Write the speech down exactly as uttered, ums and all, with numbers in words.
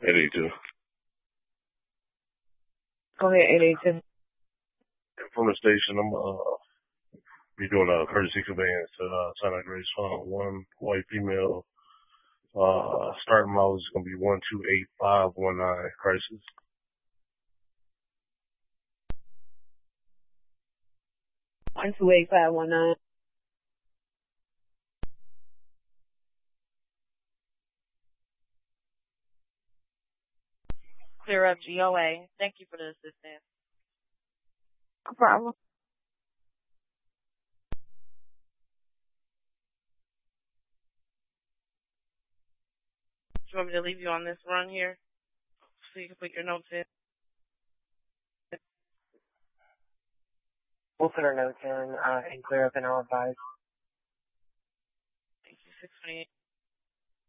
eight eighty-two. Go ahead, eight eighty-two. From the station, I'm uh be doing a courtesy conveyance to uh, China Grace Farm. One white female. Uh, starting mileage is gonna be one two eight five one nine. Crisis. One two eight five one nine. Clear up G O A. Thank you for the assistance. No problem. Do you want me to leave you on this run here so you can put your notes in? We'll put our notes in uh, and clear up and I'll advise. Thank you, six twenty-eight.